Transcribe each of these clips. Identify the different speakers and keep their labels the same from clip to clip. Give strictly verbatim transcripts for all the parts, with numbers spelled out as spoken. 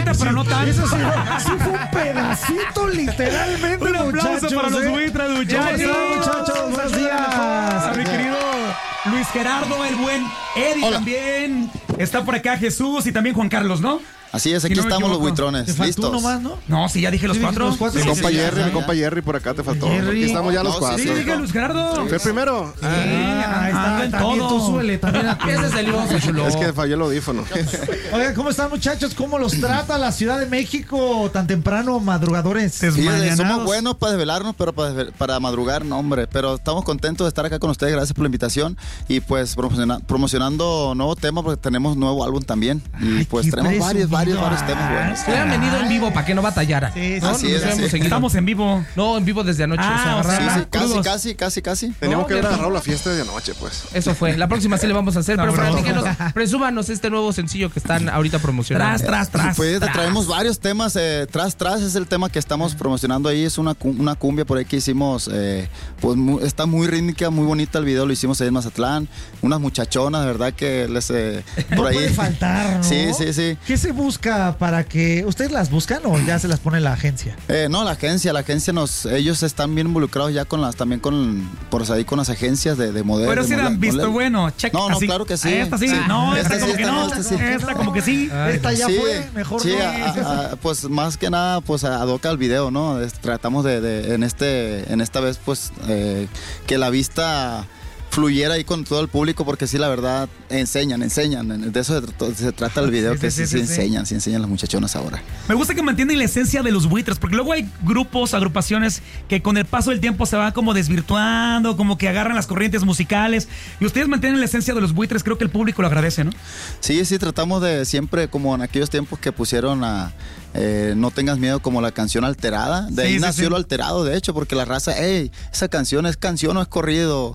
Speaker 1: poquita, pero no tanto.
Speaker 2: Eso sí, sí fue un pedacito, literalmente.
Speaker 1: Un aplauso
Speaker 2: muchachos,
Speaker 1: para los
Speaker 2: ¿eh?
Speaker 1: buitres, muchachos.
Speaker 2: ¿Cómo están, muchachos? Buenos días.
Speaker 1: A mi querido Luis Gerardo, el buen Eddie.
Speaker 3: Hola.
Speaker 1: También está por acá Jesús y también Juan Carlos, ¿no?
Speaker 3: Así es, aquí
Speaker 1: Si no me
Speaker 3: estamos los
Speaker 1: equivoco.
Speaker 3: buitrones.
Speaker 2: Te faltó
Speaker 3: Listos.
Speaker 2: uno más, ¿no?
Speaker 1: No, sí, ya dije los
Speaker 2: Sí,
Speaker 1: cuatro.
Speaker 2: los cuatro.
Speaker 4: Mi
Speaker 3: Sí,
Speaker 4: compa
Speaker 3: sí,
Speaker 4: Jerry,
Speaker 3: ya,
Speaker 4: mi
Speaker 3: ya.
Speaker 4: compa Jerry por acá te faltó.
Speaker 2: Jerry.
Speaker 4: Aquí estamos ya los
Speaker 3: No,
Speaker 4: cuatro.
Speaker 1: Sí, dije Luis Gerardo.
Speaker 4: ¿Fue primero?
Speaker 1: Sí,
Speaker 2: Ah, ahí está,
Speaker 1: ando en
Speaker 2: también tú
Speaker 1: todo.
Speaker 2: súbele, también a
Speaker 5: Ese es el oso, chulo.
Speaker 4: Es que falló el audífono.
Speaker 2: Oigan, ¿cómo están, muchachos? ¿Cómo los trata la Ciudad de México tan temprano, madrugadores?
Speaker 3: Sí,
Speaker 1: Desmañanados.
Speaker 3: somos buenos para desvelarnos, pero para, desvel- para madrugar, no, hombre. Pero estamos contentos de estar acá con ustedes. Gracias por la invitación. Y pues promociona- promocionando nuevo tema, porque tenemos nuevo álbum también. Y
Speaker 2: Ay,
Speaker 3: pues
Speaker 2: qué
Speaker 3: tenemos varios, varios,
Speaker 2: presumido.
Speaker 3: varios temas buenos.
Speaker 5: Se hubieran venido en vivo para que no batallara.
Speaker 2: Sí, sí,
Speaker 5: ¿No?
Speaker 3: así
Speaker 5: Nos
Speaker 3: es,
Speaker 5: hubiéramos
Speaker 3: así es.
Speaker 5: seguido.
Speaker 1: Estamos en vivo.
Speaker 5: No, en vivo desde anoche.
Speaker 1: Ah,
Speaker 5: o sea,
Speaker 1: o sea,
Speaker 3: Sí,
Speaker 5: agarrar-
Speaker 3: sí, casi,
Speaker 1: crudos.
Speaker 3: casi, casi, casi.
Speaker 4: Teníamos
Speaker 5: No,
Speaker 4: que haber
Speaker 5: ya-
Speaker 4: agarrado la fiesta de anoche, pues.
Speaker 5: Eso fue. La próxima sí le vamos a hacer.
Speaker 1: No,
Speaker 5: pero
Speaker 1: bro.
Speaker 5: platíquenos, presúmanos este nuevo sencillo que están ahorita promocionando.
Speaker 1: Tras, tras, tras.
Speaker 3: Pues
Speaker 1: tras.
Speaker 3: traemos varios temas. eh, tras, tras es el tema que estamos promocionando ahí. Es una, cu- una cumbia por ahí que hicimos. eh, pues mu- está muy rítmica, muy bonita el video. Lo hicimos ahí en Mazatlán. Unas muchachonas, de verdad que les. eh,
Speaker 2: No
Speaker 3: por ahí.
Speaker 2: puede faltar, ¿no?
Speaker 3: Sí, sí, sí.
Speaker 2: ¿Qué se busca para que... ¿Ustedes las buscan o ya se las pone la agencia?
Speaker 3: Eh, no, la agencia, la agencia nos, ellos están bien involucrados ya con las, también con, por ahí con las agencias de, de modelos.
Speaker 1: Pero
Speaker 3: de
Speaker 1: si
Speaker 3: model-
Speaker 1: han visto
Speaker 3: model-
Speaker 1: bueno, check.
Speaker 3: No, no,
Speaker 1: así.
Speaker 3: claro que sí.
Speaker 1: Esta sí,
Speaker 3: Sí.
Speaker 1: no,
Speaker 3: Esta
Speaker 1: esta,
Speaker 3: sí,
Speaker 1: como que
Speaker 3: esta
Speaker 1: no,
Speaker 3: no, esta sí.
Speaker 1: esta como que sí.
Speaker 2: Esta ya
Speaker 3: Sí,
Speaker 2: fue, mejor
Speaker 3: sí,
Speaker 2: no.
Speaker 3: a- a- pues más que nada, pues adoca el video, ¿no? Es- tratamos de, de- en este, en esta vez, pues, eh, que la vista fluyera ahí con todo el público, porque sí, la verdad, enseñan, enseñan. De eso se, tr- se trata el video,
Speaker 1: Sí,
Speaker 3: que
Speaker 1: sí,
Speaker 3: sí,
Speaker 1: sí,
Speaker 3: sí
Speaker 1: sí.
Speaker 3: enseñan, sí enseñan las muchachonas ahora.
Speaker 1: Me gusta que mantienen la esencia de los buitres, porque luego hay grupos, agrupaciones que con el paso del tiempo se van como desvirtuando, como que agarran las corrientes musicales. Y ustedes mantienen la esencia de los buitres, creo que el público lo agradece, ¿no?
Speaker 3: Sí, sí, tratamos de siempre, como en aquellos tiempos que pusieron a eh, No tengas miedo, como la canción alterada. De
Speaker 1: Sí,
Speaker 3: ahí
Speaker 1: sí,
Speaker 3: nació
Speaker 1: sí.
Speaker 3: lo alterado, de hecho, porque la raza, hey, esa canción es canción o es corrido.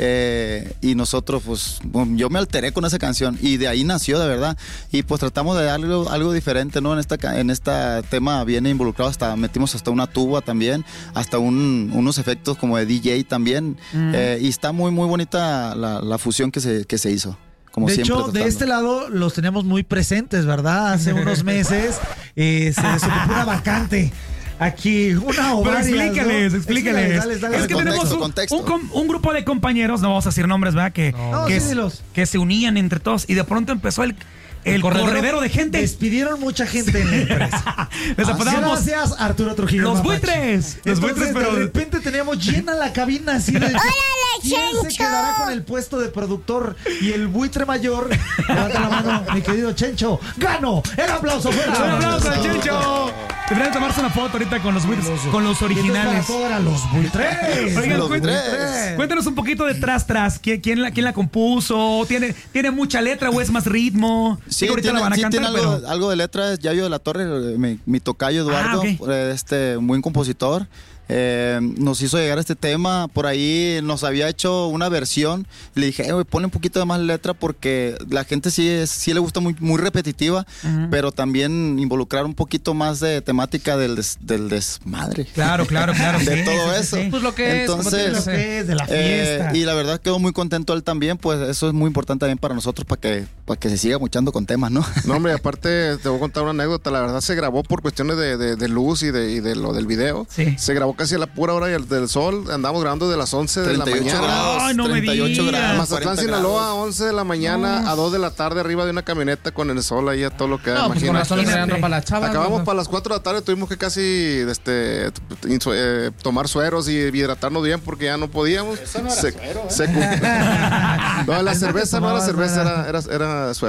Speaker 3: Eh, y nosotros, pues, bueno, yo me alteré con esa canción y de ahí nació, de verdad. Y pues tratamos de darle algo, algo diferente, ¿no? En esta ca- en este tema viene involucrado hasta, metimos hasta una tuba también, hasta un- unos efectos como de D J también. Eh, y está muy, muy bonita la, la fusión que se, que se hizo. Como
Speaker 2: De
Speaker 3: siempre
Speaker 2: hecho, de
Speaker 3: tratando.
Speaker 2: este lado los teníamos muy presentes, ¿verdad? Hace unos meses eh, se desocupó una vacante. Aquí, una o
Speaker 1: Pero
Speaker 2: varias,
Speaker 1: explícales,
Speaker 2: ¿no?
Speaker 1: explícales.
Speaker 2: Dale, dale,
Speaker 1: Es que
Speaker 2: dale.
Speaker 1: tenemos un,
Speaker 3: contexto.
Speaker 1: un com- un grupo de compañeros, no vamos a decir nombres, ¿verdad? Que,
Speaker 2: No,
Speaker 1: que,
Speaker 2: sí,
Speaker 1: es-
Speaker 2: dilos.
Speaker 1: que se unían entre todos y de pronto empezó el, el corredero de gente.
Speaker 2: Despidieron mucha gente en la empresa.
Speaker 1: Les apodamos
Speaker 2: Gracias, Arturo Trujillo.
Speaker 1: los
Speaker 2: Mapache.
Speaker 1: buitres. Los
Speaker 2: Entonces,
Speaker 1: buitres, pero...
Speaker 2: de repente teníamos llena la cabina así de... ¿Quién se quedará con el puesto de productor? Y el buitre mayor, levanta la mano, mi querido Chencho, ¡gano! ¡El aplauso fuera!
Speaker 1: ¡Un aplauso al Chencho! Deberían tomarse una foto ahorita con los buitres, con los originales.
Speaker 2: Y entonces para todo eran los buitres.
Speaker 1: Oigan,
Speaker 3: Los
Speaker 1: cuéntanos,
Speaker 3: buitres.
Speaker 1: cuéntanos un poquito de Tras Tras. ¿Quién, quién la, quién la compuso? ¿Tiene, ¿Tiene mucha letra o es más ritmo?
Speaker 3: Sí,
Speaker 1: Digo, ahorita
Speaker 3: tiene,
Speaker 1: la van a
Speaker 3: sí
Speaker 1: cantar,
Speaker 3: tiene algo,
Speaker 1: pero...
Speaker 3: algo de letra, es Yayo de la Torre, eh, mi, mi tocayo Eduardo,
Speaker 1: Ah, ok.
Speaker 3: eh, este, un buen compositor. Eh, nos hizo llegar este tema, por ahí nos había hecho una versión, le dije, eh, güey, ponle un poquito de más letra porque la gente sí, es, sí le gusta muy, muy repetitiva,
Speaker 1: Ujú.
Speaker 3: pero también involucrar un poquito más de temática del, des- del desmadre.
Speaker 1: Claro, claro, claro.
Speaker 3: De
Speaker 1: sí,
Speaker 3: todo
Speaker 1: sí, sí,
Speaker 3: eso.
Speaker 1: sí.
Speaker 5: Pues lo que es, como
Speaker 3: Entonces,
Speaker 5: te
Speaker 2: Lo
Speaker 5: digo,
Speaker 2: que es de la
Speaker 3: Eh,
Speaker 2: fiesta.
Speaker 3: y la verdad quedó muy contento él también, pues eso es muy importante también para nosotros, para que, para que se siga muchando con temas, ¿no?
Speaker 4: No, hombre, aparte te voy a contar una anécdota. La verdad se grabó por cuestiones de, de- de luz y de, y de lo del video.
Speaker 1: Sí.
Speaker 4: Se grabó casi a la pura hora del, del sol. Andamos grabando de las once de la
Speaker 3: treinta y ocho
Speaker 4: mañana.
Speaker 3: grados,
Speaker 1: Ay, no me
Speaker 3: treinta y ocho
Speaker 1: digas.
Speaker 3: grados,
Speaker 4: Mazatlán,
Speaker 3: cuarenta
Speaker 4: Sinaloa,
Speaker 3: grados.
Speaker 4: once de la mañana a dos de la tarde arriba de una camioneta con el sol ahí a todo lo que da.
Speaker 5: No, pues con
Speaker 4: imagínate.
Speaker 5: razón le
Speaker 1: Imagínate.
Speaker 5: traían para la chava.
Speaker 4: Acabamos
Speaker 5: ¿no?
Speaker 4: para las cuatro de la tarde, tuvimos que casi este, insu- eh, tomar sueros y hidratarnos bien porque ya no podíamos. Eso no era suero, ¿eh? No, la cerveza no era cerveza, era, era, era suero.